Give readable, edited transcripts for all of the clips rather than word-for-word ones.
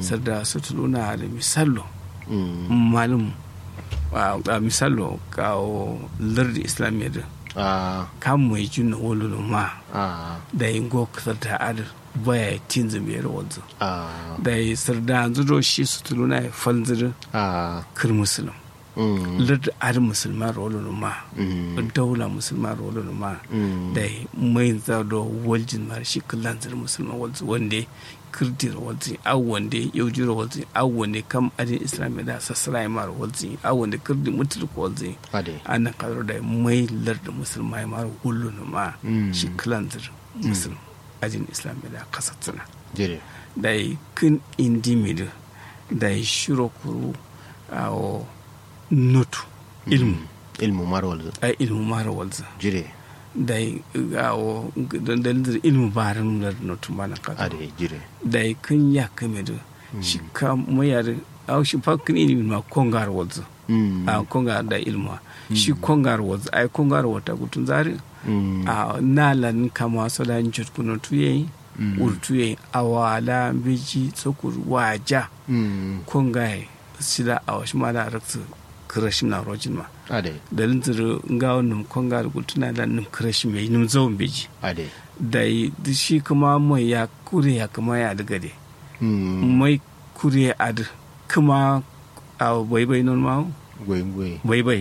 sarda sutuluna da misallo malum a misallo kawo lardi islamiyya da kan mai juna wolo ma da yin go sarda adar baya tin zamiyar wanzu da yi sarda zudo shi sutuluna ya falzir kir musulun lardi adar musulman rolo ma daula musulman rolo ma da yi mai zado waljin mara shi kullanzir musulman wanzu wanda kirdir walzi aw wande yawjiro walzi aw wande kam adin islamiyya da sassara mar walzi aw wande kirdi mutul walzi annan kadro da mai larda musulmai mar hullu ma shi klanzir musulm adin islamiyya da kasatsuna jere da kin indimido da shiro kuru aw nutu ilmu mar walzi ay ilmu mar walzi jere dai gawo don dalilin ilmu barin da notu mana ka jire dai kun ya kame da shi ka mayar au shi fakin ilmi ma kongar wazu a kongar da ilma shi kongar wazu ai kongar wata gutun zari a nalan kama so da njut kuno tuye urtuye awala biji sokur waja kongai sila awashi mala raksu kirashin na rojin ma dalin zuru nga wannan konga da gutuna da nim kirashin mai nim zawon beji da shi kuma mai ya kure ya kuma ya daga de mai kure ad kuma a bai non ma bai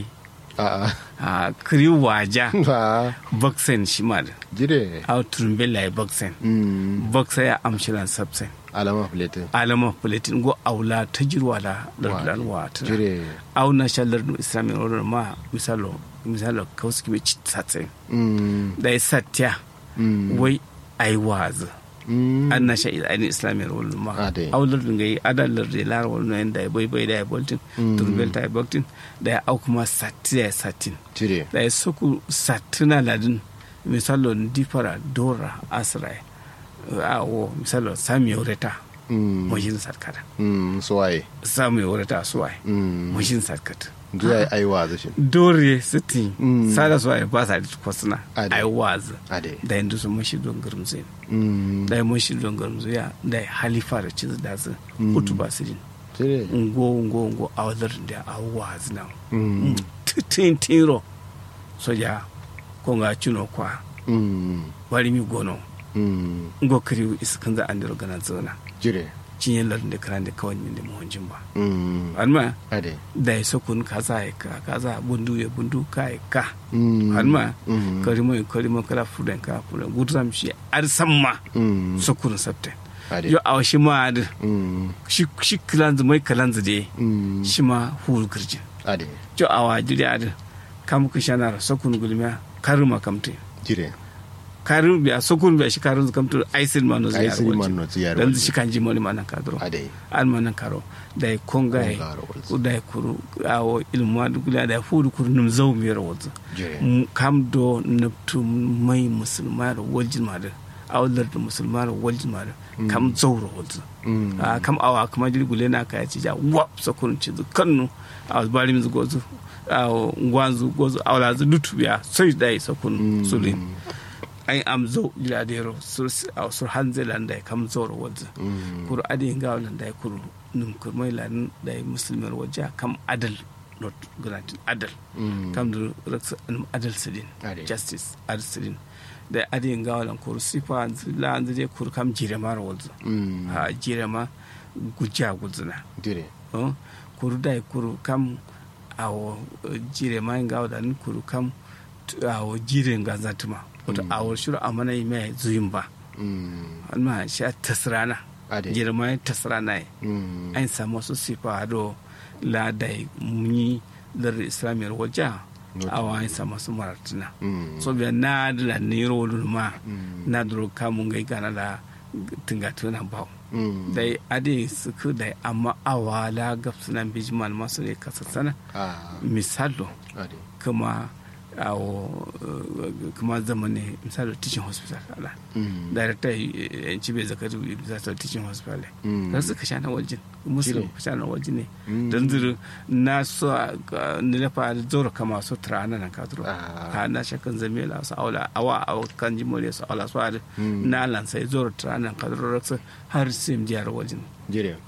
a kiri waja baksen shi ma da jire a turumbela ya baksen baksa ya amshilan sabsen alama platin go aula ta jirwa da lardar wata au na shallar islami order ma misalo kauski be tsatse da ya satya wai aiwaz an na sha islami order ma au lardin gai adalar da lar wannan da bai da ya boltin turbel ta boltin da ya au kuma satya satin da ya soku satina ladin misalo difara dora asrai awo misalo sami yoreta mojin sarkata suwaye sami yoreta suwaye mojin sarkata duya ai wazi shi dore siti sada suwaye ba sa da kwasna ai wazi da yanzu su mashi don gurmze da mashi don gurmze ya da halifa da ciz da su utu basirin ngo a wadar da a wazi na tintiro soja ko ga cino kwa bari mi gono ngo kiri iskan za an dirgana zona jire cinye lardin da karan da kawai min da muhunjin ba alma da ya sokun kaza ya kaza bundu ya bundu ka ya ka alma karimo kala fudan ka fudan gudram shi arsamma sokun sabte yo a shi ma da shi kalanzu mai kalanzu da shi ma hulu girjin jo awa jiri da kam kushana sokun gulmiya karuma kamte jire karin biya sokun biya shi karin kamtur aisin mano ziyar dan shi kan ji moni manan kadro an manan karo da konga da kuru awo ilmu da gula da fudu kuru num zaw mi rawozu kam do nabtu mai musulmar waljin madar awlar da musulmar waljin madar kam zaw rawozu kam awa kuma jirgule na ka ci ja wa sokun ci kannu aw bari mi gozu aw ngwanzu gozu awla zu dutu biya sai dai sokun sulin ai am zo giladero sur hanzelan da kam zoro wadza kur adi ngawlan da kur num kur mai lan da muslimar wajja kam adal not granted adal kam do raks adal sidin justice adal sidin da adi ngawlan kur sifa la ande kur kam jirema wadza ha jirema gujja gudzna dire kur da kur kam awo jirema ngawlan kur kam awo jire ngazatuma wato a warshuru a mana mai zuyin ba alma shi a tasirana girma ya tasirana an samu su sifa do ladai muni lar islamiyar waje a wani samu su maratuna so biya na da nero ma na duro kamun gai gana da tungatuna ba dai ade suku dai amma awala gafsunan bijiman masu ne kasassana misalo kuma kuma zama ne misali teaching hospital ala director yanci bai zakatu misali teaching hospital da suka sha na waljin muslim sha na waljin ne don zuru na so nilafa zoro kama so trana na kadro ha na shakan zamela su aula awa kan jimole su aula su na lan sai zoro trana kadro raksa har sim jiyar waljin jire